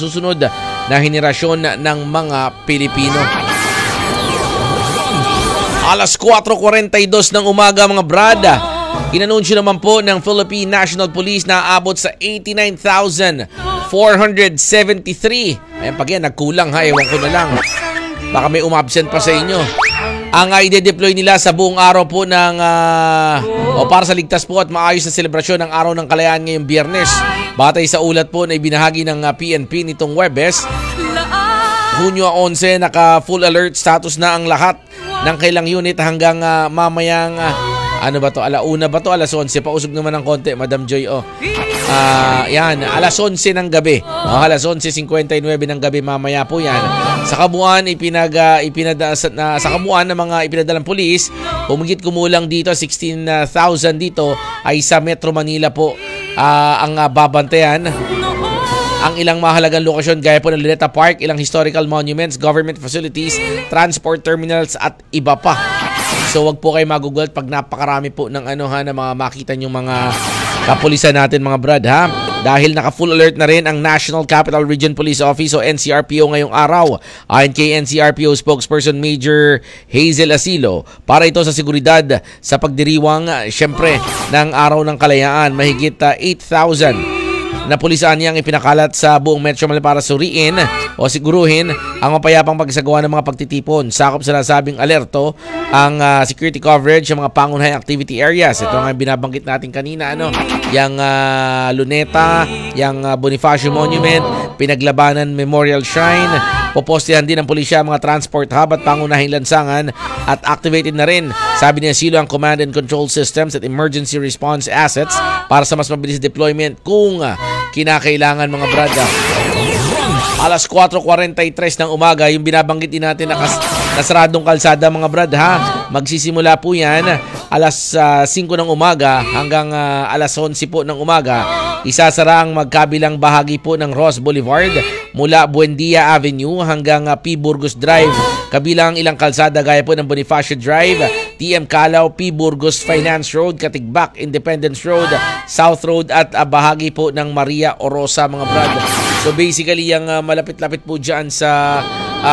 susunod na henerasyon ng mga Pilipino. Alas 4:42 ng umaga mga brad, inanunsyo naman po ng Philippine National Police na aabot sa 89,473. Ayan pag yan, nagkulang ha, ewan ko na lang. Baka may umabsent pa sa inyo. Ang ide-deploy nila sa buong araw po ng para sa ligtas po at maayos na selebrasyon ng Araw ng Kalayaan ngayong Biyernes. Batay sa ulat po na ibinahagi ng PNP nitong Huwebes, Hunyo 11, naka full alert status na ang lahat ng kailang unit hanggang mamayang ano ba to? Alauna ba to? Alas 11. Pausog naman ng konti, Madam Joy. Yan. Alas 11 ng gabi. Alas 11:59 ng gabi mamaya po yan. Sa kabuuan, sa kabuuan ng mga ipinadalang pulis, humigit kumulang dito, 16,000 dito ay sa Metro Manila po ang babantayan. Ang ilang mahalagang lokasyon gaya po ng Luneta Park, ilang historical monuments, government facilities, transport terminals at iba pa. So wag po kayo magugulat pag napakarami po ng na mga makita nyong mga kapulisan natin mga brad ha. Dahil naka full alert na rin ang National Capital Region Police Office o NCRPO ngayong araw. Ayon kay NCRPO spokesperson Major Hazel Asilo, para ito sa seguridad sa pagdiriwang syempre ng Araw ng Kalayaan. Mahigit 8,000 na pulisaan niyang ipinakalat sa buong Metro Manila para suriin o siguruhin ang mapayapang pagsagawa ng mga pagtitipon. Sakop sa nasabing alerto ang security coverage ng mga pangunahing activity areas. Ito nga binabanggit natin kanina, yung Luneta, yung Bonifacio Monument, Pinaglabanan Memorial Shrine. Popostehan din ng pulisya mga transport hub at pangunahing lansangan at activated na rin, sabi niya, silo ang command and control systems at emergency response assets para sa mas mabilis deployment kung kinakailangan mga brada. Alas 4:43 ng umaga, yung binabanggit din natin na nasaradong kalsada mga brad ha. Magsisimula po yan alas 5 ng umaga hanggang alas 11 po ng umaga. Isasara ang magkabilang bahagi po ng Ross Boulevard mula Buendia Avenue hanggang P. Burgos Drive. Kabilang ilang kalsada gaya po ng Bonifacio Drive, TM Calao, P. Burgos Finance Road, Katigbak, Independence Road, South Road at bahagi po ng Maria Orosa mga brad. So basically yung malapit-lapit po dyan sa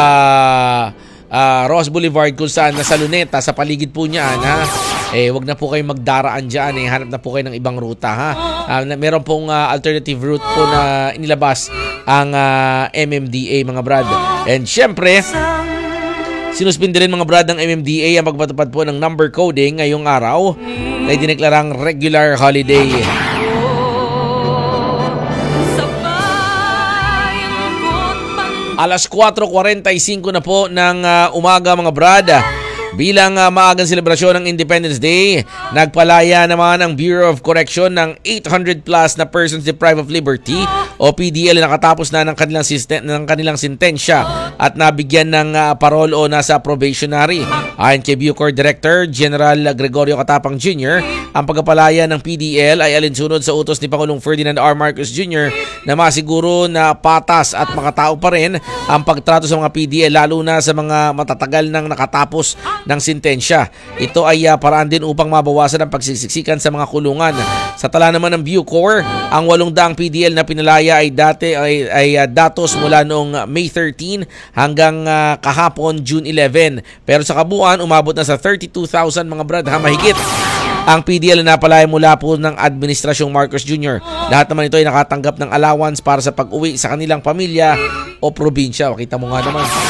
Ross Boulevard kung saan nasa Luneta, sa paligid po niyan ha. Wag na po kayong magdaraan dyan. Hanap na po kayo ng ibang ruta ha. Meron pong alternative route po na inilabas ang MMDA mga brad. And syempre, sinuspindi rin mga brad ng MMDA ang pagpatupad po ng number coding ngayong araw na dineklarang regular holiday. Alas 4:45 na po ng umaga mga brad. Bilang maagang selebrasyon ng Independence Day, nagpalaya naman ang Bureau of Correction ng 800 plus na persons deprived of liberty o PDL na nakatapos na ng kanilang sintensya at nabigyan ng parol o nasa probationary. Ayon kay Bucor Director General Gregorio Katapang Jr., ang pagpapalaya ng PDL ay alinsunod sa utos ni Pangulong Ferdinand R. Marcos Jr. na masiguro na patas at makatao pa rin ang pagtrato sa mga PDL lalo na sa mga matatagal nang nakatapos ng sintensya. Ito ay paraan din upang mabawasan ang pagsisiksikan sa mga kulungan. Sa tala naman ng Bucor, ang 800 PDL na pinalaya ay datos mula noong May 13 hanggang kahapon June 11. Pero sa kabuuan, umabot na sa 32,000 mga brad ha, mahigit ang PDL na napalaya mula po ng Administrasyong Marcos Jr. Lahat naman ito ay nakatanggap ng allowance para sa pag-uwi sa kanilang pamilya o probinsya. Kita mo nga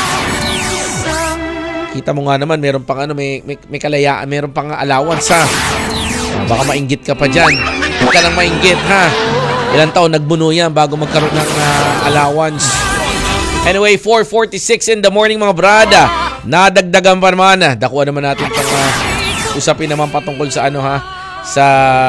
naman, meron pang may kalayaan, meron pang allowance ha. Baka mainggit ka pa dyan. Huwag ka nang mainggit ha. Ilang taon nagbuno yan bago magkaroon ng allowance. Anyway, 4:46 in the morning mga brada. Nadagdagan pa naman. Dakuha naman natin pang usapin naman patungkol sa sa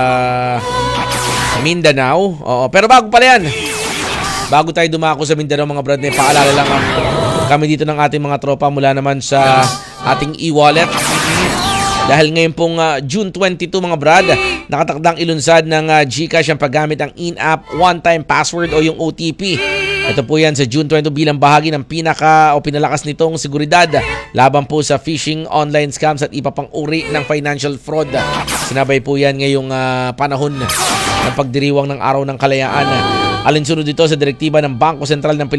Mindanao. Oo, pero bago pala yan. Bago tayo dumako sa Mindanao mga brad, paalala lang kami dito ng ating mga tropa mula naman sa ating e-wallet. Dahil ngayon pong June 22 mga brad, nakatakdang ilunsad ng GCash ang paggamit ng in-app one-time password o yung OTP. Ito po yan sa June 22 bilang bahagi ng pinalakas nitong seguridad laban po sa phishing, online scams at iba pang uri ng financial fraud. Sinabay po yan ngayong panahon ng pagdiriwang ng Araw ng Kalayaan. Alinsunod dito sa direktiba ng Bangko Sentral ng Pilipinas